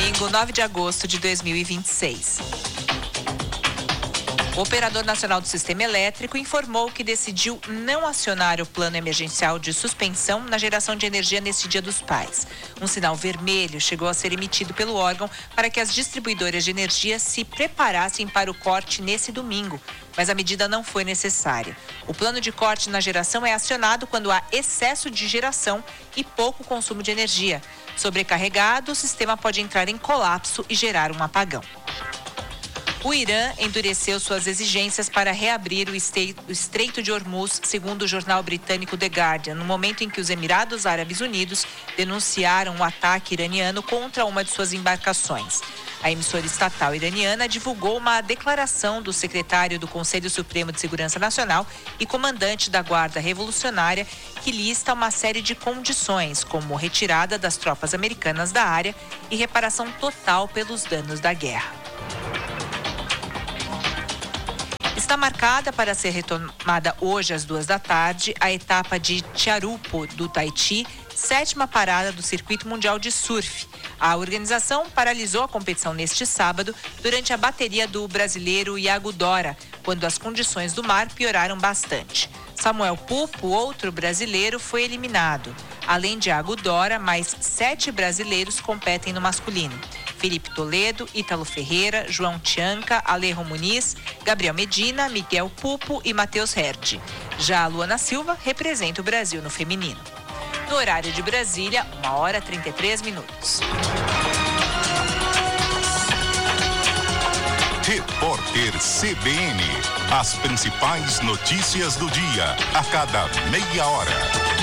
domingo, 9 de agosto de 2026. O Operador Nacional do Sistema Elétrico informou que decidiu não acionar o plano emergencial de suspensão na geração de energia neste Dia dos Pais. Um sinal vermelho chegou a ser emitido pelo órgão para que as distribuidoras de energia se preparassem para o corte nesse domingo, mas a medida não foi necessária. O plano de corte na geração é acionado quando há excesso de geração e pouco consumo de energia. Sobrecarregado, o sistema pode entrar em colapso e gerar um apagão. O Irã endureceu suas exigências para reabrir o Estreito de Hormuz, segundo o jornal britânico The Guardian, no momento em que os Emirados Árabes Unidos denunciaram um ataque iraniano contra uma de suas embarcações. A emissora estatal iraniana divulgou uma declaração do secretário do Conselho Supremo de Segurança Nacional e comandante da Guarda Revolucionária, que lista uma série de condições, como retirada das tropas americanas da área e reparação total pelos danos da guerra. Está marcada para ser retomada hoje às 14h a etapa de Tiarupo do Tahiti, 7ª parada do Circuito Mundial de Surf. A organização paralisou a competição neste sábado durante a bateria do brasileiro Iago Dora, quando as condições do mar pioraram bastante. Samuel Pupo, outro brasileiro, foi eliminado. Além de Iago Dora, mais 7 brasileiros competem no masculino. Felipe Toledo, Ítalo Ferreira, João Tianca, Alejo Muniz, Gabriel Medina, Miguel Pupo e Matheus Herdi. Já a Luana Silva representa o Brasil no feminino. No horário de Brasília, 1h33. Repórter CBN. As principais notícias do dia, a cada meia hora.